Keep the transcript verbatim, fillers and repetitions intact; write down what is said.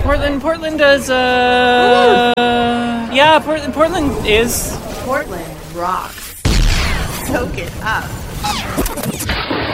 Portland, Portland does, uh... Yeah, Portland, Portland is... Portland rocks. Soak it up.